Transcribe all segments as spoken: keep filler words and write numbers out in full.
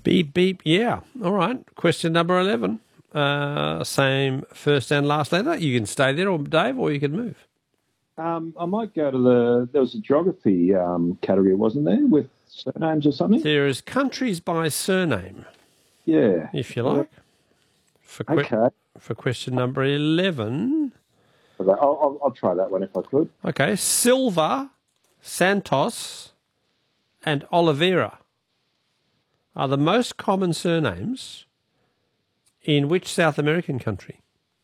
Beep, beep, yeah. All right. Question number eleven. Uh, same first and last letter. You can stay there, or Dave, or you can move. Um, I might go to the, there was a geography um, category, wasn't there, with surnames or something? There is countries by surname, Yeah. if you like. For, que- Okay. for question number eleven. Okay, I'll, I'll, I'll try that one if I could. Okay. Silva, Santos, and Oliveira are the most common surnames in which South American country?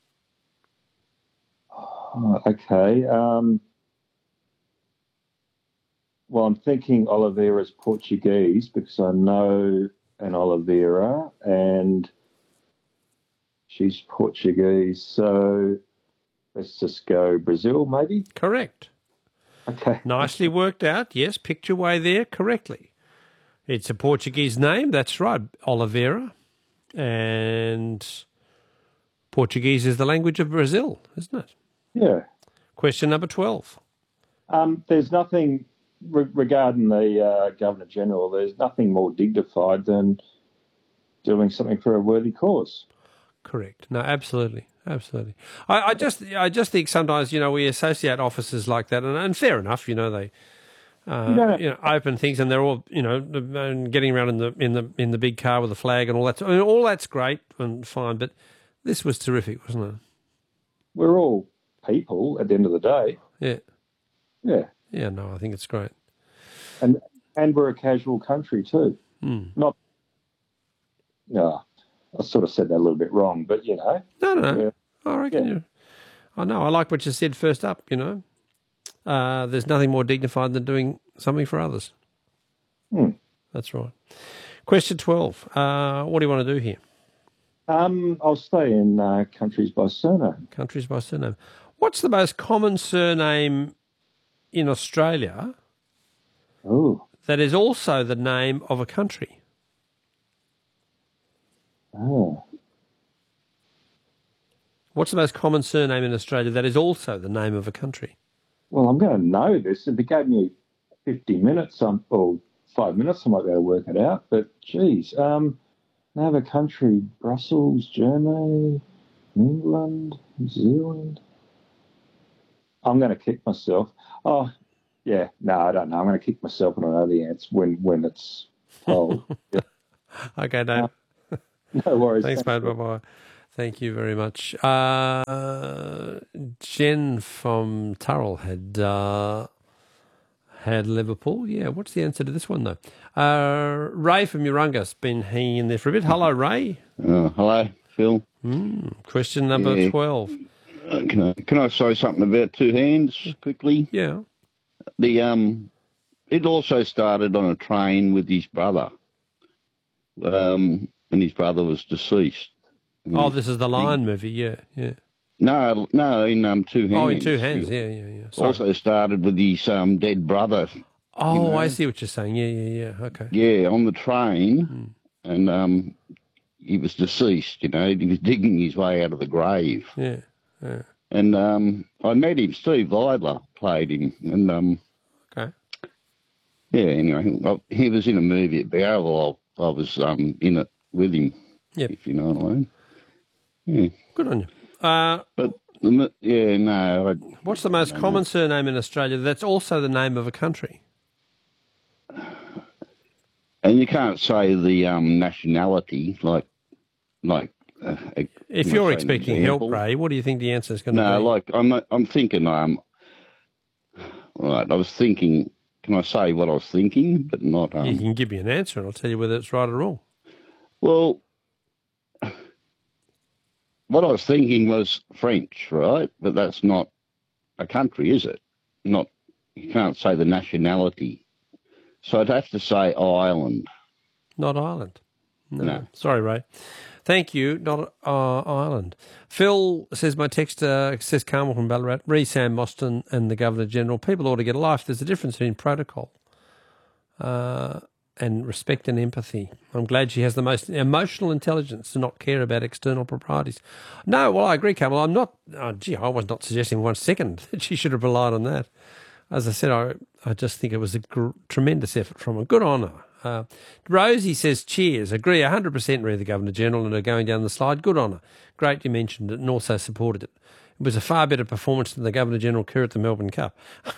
Oh, okay. Um, well, I'm thinking Oliveira's Portuguese because I know an Oliveira and she's Portuguese. So let's just go Brazil, maybe? Correct. Okay. Nicely worked out. Yes, picked your way there correctly. It's a Portuguese name. That's right, Oliveira. And Portuguese is the language of Brazil, isn't it? Yeah. Question number twelve. Um, there's nothing re- regarding the uh, Governor General. There's nothing more dignified than doing something for a worthy cause. Correct. No, absolutely, absolutely. I, I just, I just think sometimes, you know, we associate officers like that, and, and fair enough, you know, they, uh, you, know, you know, open things, and they're all, you know, getting around in the in the in the big car with the flag and all that. I mean, all that's great and fine, but this was terrific, wasn't it? We're all people at the end of the day. Yeah. Yeah. Yeah, no, I think it's great. And and we're a casual country too. Mm. Not, no, I sort of said that a little bit wrong, but you know. No, no, no. Yeah. I reckon Yeah. you. I know. I like what you said first up, you know. Uh, there's nothing more dignified than doing something for others. Hmm. That's right. Question twelve. Uh, what do you want to do here? Um, I'll stay in uh, countries by surname. Countries by surname. What's the most common surname in Australia Oh. that is also the name of a country? Oh. What's the most common surname in Australia that is also the name of a country? Well, I'm going to know this. If it gave me fifty minutes um, or five minutes, I might be able to work it out. But, geez, um, name of a country, Brussels, Germany, England, New Zealand. I'm going to kick myself. Oh, yeah, no, I don't know. I'm going to kick myself when I know the answer when, when it's told. Yeah. Okay, Dave. Uh, no worries. Thanks, mate. Bye-bye. Thank you very much. Uh, Jen from Turrell had uh, had Liverpool. Yeah, what's the answer to this one, though? Uh, Ray from Urunga's been hanging in there for a bit. Hello, Ray. Uh, hello, Phil. Mm, question number Yeah. twelve. Uh, can I can I say something about Two Hands quickly? Yeah. The um, it also started on a train with his brother. Um, and his brother was deceased. Oh, this is the Lion movie. Yeah, yeah. No, no, in um, Two Hands. Oh, in Two Hands. Yeah, yeah, yeah. Sorry. Also started with his um dead brother. Oh, you know? I see what you're saying. Yeah, yeah, yeah. Okay. Yeah, on the train, Mm. and um, he was deceased. You know, he was digging his way out of the grave. Yeah, yeah. And um, I met him. Steve Vidler played him, and um, Okay. yeah. Anyway, I, he was in a movie at Bowral. I, I was um in it with him. Yep. If you know what I mean. Yeah. Good on you. Uh, But the, yeah, no. I, what's the most common surname in Australia that's also the name of a country? And you can't say the um nationality like like. Uh, If you you're know, say an expecting example. help, Ray, what do you think the answer is going to No, be? like I'm I'm thinking um. Right, I was thinking. Can I say what I was thinking, but not um. You can give me an answer and I'll tell you whether it's right or wrong. Well, what I was thinking was French, right? But that's not a country, is it? Not. You can't say the nationality. So I'd have to say Ireland. Not Ireland. No. No. Sorry, Ray. Thank you. Not uh, Ireland. Phil says, my text uh, says Carmel from Ballarat, re Sam Mostyn and the Governor-General. People ought to get a life. There's a difference between protocol uh, and respect and empathy. I'm glad she has the most emotional intelligence to not care about external proprieties. No, well, I agree, Carmel. I'm not, oh, gee, I was not suggesting one second that she should have relied on that. As I said, I, I just think it was a gr- tremendous effort from her. Good on her. Uh, Rosie says, cheers. Agree one hundred percent re the Governor-General and are going down the slide. Good on her. Great you mentioned it and also supported it. It was a far better performance than the Governor-General Kerr at the Melbourne Cup.